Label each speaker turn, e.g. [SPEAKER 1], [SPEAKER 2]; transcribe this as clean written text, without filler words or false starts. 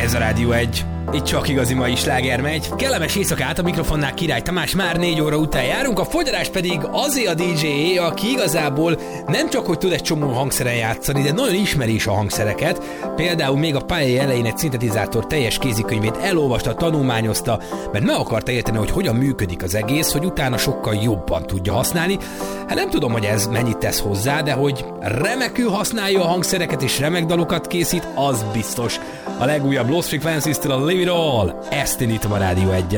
[SPEAKER 1] Ez a Rádió 1. Itt csak igazi mai sláger megy. Kellemes éjszakát, a mikrofonnál Király Tamás, már 4 óra után járunk, a fogyarás pedig azért a DJ-é, aki igazából nem csak hogy tud egy csomó hangszeren játszani, de nagyon ismeri is a hangszereket. Például még a pályai elején egy szintetizátor teljes kézikönyvét elolvasta, tanulmányozta, mert meg akarta érteni, hogy hogyan működik az egész, hogy utána sokkal jobban tudja használni. Hát nem tudom, hogy ez mennyit tesz hozzá, de hogy remekül használja a hangszereket és remek dalokat készít, az biztos. A legújabb Lost Frequencies-től a Live It All. Ezt indítom a Rádió 1-en.